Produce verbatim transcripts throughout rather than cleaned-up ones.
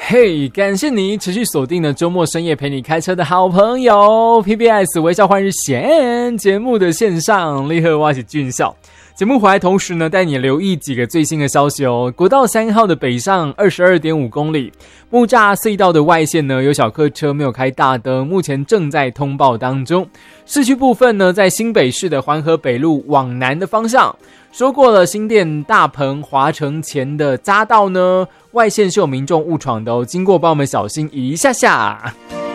嘿、hey, 感谢你持续锁定了周末深夜陪你开车的好朋友 P B S 微笑换日线节目的线上，你好，我是俊孝。节目回来同时呢，带你留意几个最新的消息哦。国道三号的北上 二十二点五公里，木栅隧道的外线呢有小客车没有开大灯，目前正在通报当中。市区部分呢，在新北市的环河北路往南的方向，说过了新店大鹏华城前的匝道呢，外线是有民众误闯的哦，经过帮我们小心一下下。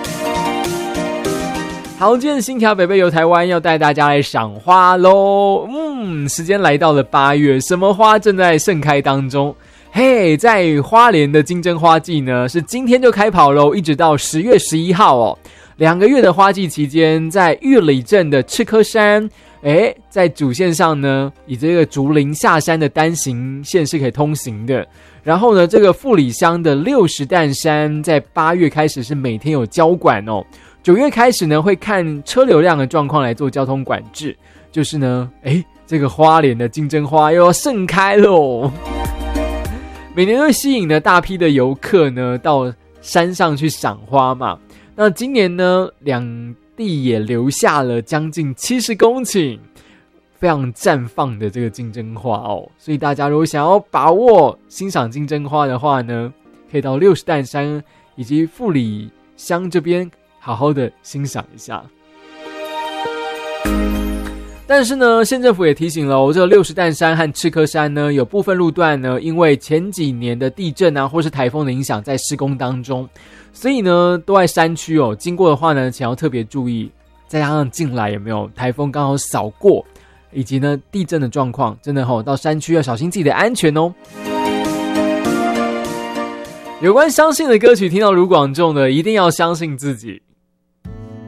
好，今天的新条北北游台湾要带大家来赏花咯。嗯，时间来到了八月，什么花正在盛开当中？嘿、hey, 在花莲的金针花季呢，是今天就开跑咯，一直到十月十一号哦。两个月的花季期间，在玉里镇的赤科山，诶，在主线上呢，以这个竹林下山的单行线是可以通行的。然后呢，这个富里乡的六十担山，在八月开始是每天有交管哦。九月开始呢，会看车流量的状况来做交通管制。就是呢，诶，这个花莲的金针花又要盛开咯。每年会吸引了大批的游客呢到山上去赏花嘛。那今年呢，两地也留下了将近七十公顷非常绽放的这个金针花哦。所以大家如果想要把握欣赏金针花的话呢，可以到六十担山以及富里乡这边好好的欣赏一下。但是呢，县政府也提醒了哦，这个六十担山和赤科山呢，有部分路段呢，因为前几年的地震啊，或是台风的影响，在施工当中，所以呢，都在山区哦。经过的话呢，请要特别注意。再加上进来有没有台风刚好扫过，以及呢地震的状况，真的哦，到山区要小心自己的安全哦。有关相信的歌曲，听到卢广仲的，一定要相信自己。